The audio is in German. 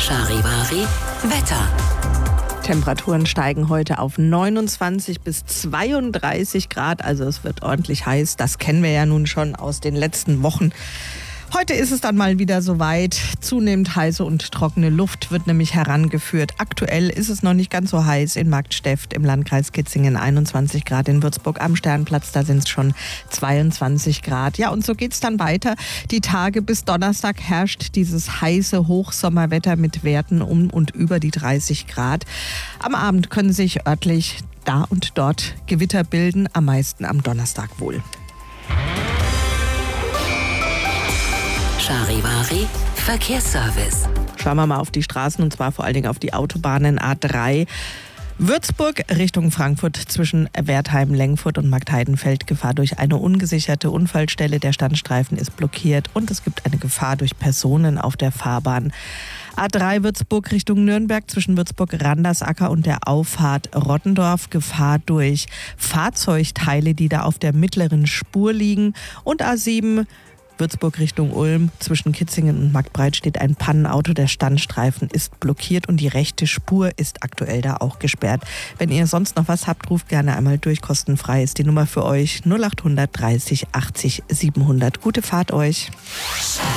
Charivari Wetter. Temperaturen steigen heute auf 29 bis 32 Grad, also es wird ordentlich heiß. Das kennen wir ja nun schon aus den letzten Wochen. Heute ist es dann mal wieder soweit. Zunehmend heiße und trockene Luft wird nämlich herangeführt. Aktuell ist es noch nicht ganz so heiß in Marktsteft im Landkreis Kitzingen, 21 Grad. In Würzburg am Sternplatz, da sind es schon 22 Grad. Ja, und so geht es dann weiter. Die Tage bis Donnerstag herrscht dieses heiße Hochsommerwetter mit Werten um und über die 30 Grad. Am Abend können sich örtlich da und dort Gewitter bilden, am meisten am Donnerstag wohl. Charivari Verkehrsservice. Schauen wir mal auf die Straßen und zwar vor allen Dingen auf die Autobahnen A3. Würzburg Richtung Frankfurt zwischen Wertheim, Lengfurt und Marktheidenfeld. Gefahr durch eine ungesicherte Unfallstelle. Der Standstreifen ist blockiert und es gibt eine Gefahr durch Personen auf der Fahrbahn. A3 Würzburg Richtung Nürnberg zwischen Würzburg-Randersacker und der Auffahrt Rottendorf. Gefahr durch Fahrzeugteile, die da auf der mittleren Spur liegen. Und A7 Würzburg Richtung Ulm. Zwischen Kitzingen und Marktbreit steht ein Pannenauto. Der Standstreifen ist blockiert und die rechte Spur ist aktuell da auch gesperrt. Wenn ihr sonst noch was habt, ruft gerne einmal durch. Kostenfrei ist die Nummer für euch 0800 30 80 700. Gute Fahrt euch.